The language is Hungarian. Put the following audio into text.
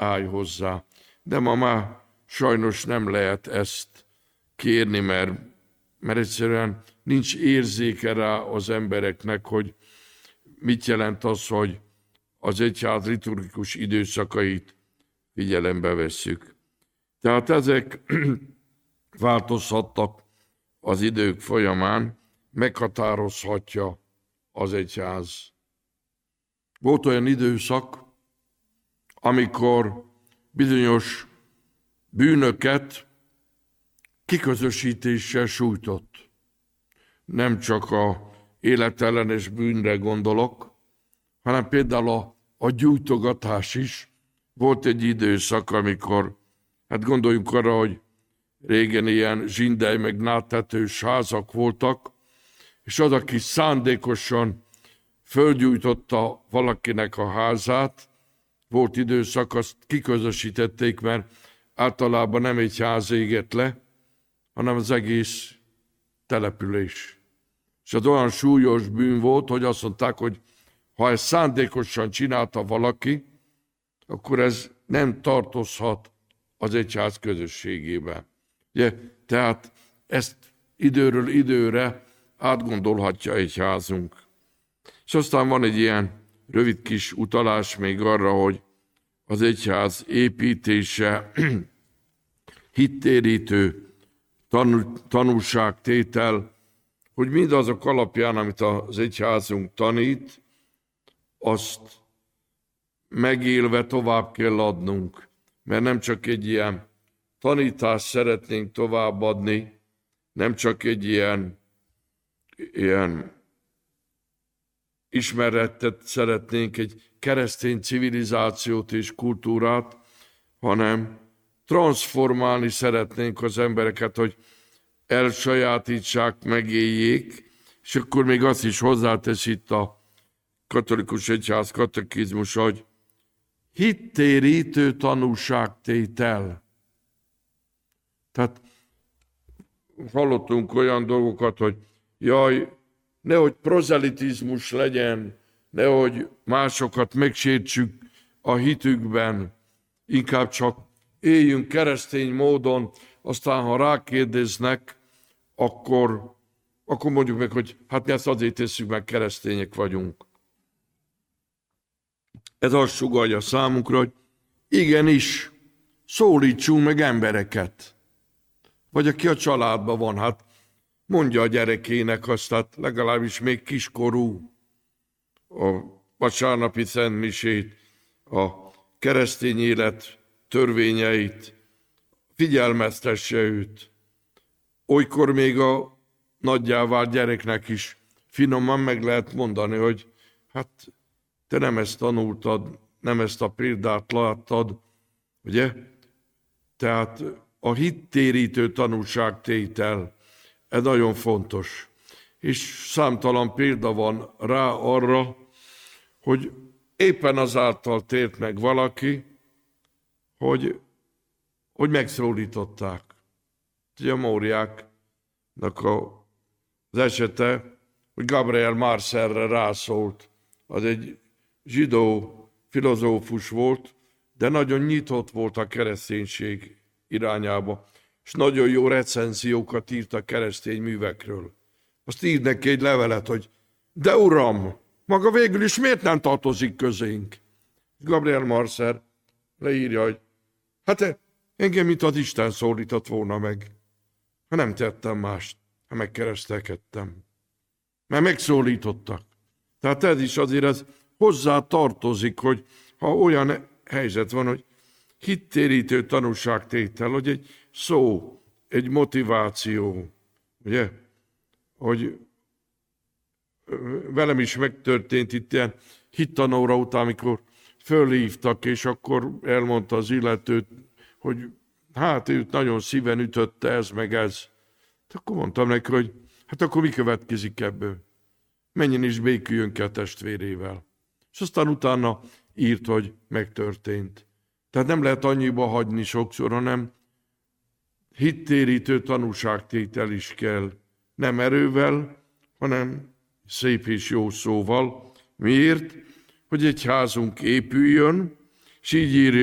állj hozzá. De ma már sajnos nem lehet ezt kérni, mert egyszerűen nincs érzéke rá az embereknek, hogy mit jelent az, hogy az egyház liturgikus időszakait figyelembe vesszük. Tehát ezek változhattak az idők folyamán, meghatározhatja az egyház. Volt olyan időszak, amikor bizonyos bűnöket kiközösítéssel sújtott. Nem csak az életellenes bűnre gondolok, hanem például a gyújtogatás is. Volt egy időszak, amikor, gondoljunk arra, hogy régen ilyen zsindely meg nádtetős házak voltak, és az, aki szándékosan fölgyújtotta valakinek a házát, volt időszak, azt kiközösítették, mert általában nem egy ház égett le, hanem az egész település. És az olyan súlyos bűn volt, hogy azt mondták, hogy ha ezt szándékosan csinálta valaki, akkor ez nem tartozhat az egyház közösségében. Ugye, tehát ezt időről időre átgondolhatja egyházunk. És aztán van egy ilyen rövid kis utalás még arra, hogy az egyház építése, hittérítő tanúságtétel, hogy mindazok alapján, amit az egyházunk tanít, azt megélve tovább kell adnunk. Mert nem csak egy ilyen tanítást szeretnénk továbbadni, nem csak egy ilyen ismeretet szeretnénk, egy keresztény civilizációt és kultúrát, hanem transformálni szeretnénk az embereket, hogy elsajátítsák, megéljék, és akkor még azt is hozzátesz itt a katolikus egyház katekizmus, hogy hittérítő tanúságtétel. Tehát hallottunk olyan dolgokat, hogy jaj, nehogy prozelitizmus legyen, nehogy másokat megsértsük a hitükben, inkább csak éljünk keresztény módon, aztán ha rákérdeznek, akkor mondjuk meg, hogy hát mi ezt azért tesszük, meg keresztények vagyunk. Ez azt sugallja számunkra, hogy igenis, szólítsunk meg embereket. Vagy aki a családban van, hát mondja a gyerekének azt, hát legalábbis még kiskorú, a vasárnapi szentmisét, a keresztény élet törvényeit, figyelmeztesse őt. Olykor még a nagyjá vált gyereknek is finoman meg lehet mondani, hogy hát te nem ezt tanultad, nem ezt a példát láttad, ugye? Tehát a hittérítő tanúságtétel, ez nagyon fontos. És számtalan példa van rá arra, hogy éppen azáltal tért meg valaki, hogy megszólították. Ugye a Móriáknak az esete, hogy Gabriel Marcelre rászólt. Az egy zsidó filozófus volt, de nagyon nyitott volt a kereszténység irányába, és nagyon jó recenziókat írt a keresztény művekről. Azt ír neki egy levelet, hogy de uram, maga végül is miért nem tartozik közénk? Gabriel Marcel leírja, hogy hát engem, mint az Isten szólított volna meg. Ha nem tettem mást, ha megkeresztelkedtem. Mert megszólítottak. Tehát ez is azért ez hozzá tartozik, hogy ha olyan helyzet van, hogy hittérítő tanúságtétel, hogy egy szó, egy motiváció, ugye, hogy velem is megtörtént itt ilyen hittanóra után, amikor fölhívtak, és akkor elmondta az illetőt, hogy hát őt nagyon szíven ütötte ez meg ez. Akkor mondtam neki, hogy hát akkor mi következik ebből? Menjen is béküljön ki a testvérével. És aztán utána írt, hogy megtörtént. Tehát nem lehet annyiba hagyni sokszor, hanem hittérítő tanúságtétel is kell. Nem erővel, hanem szép és jó szóval. Miért? Hogy egy házunk épüljön, és így írja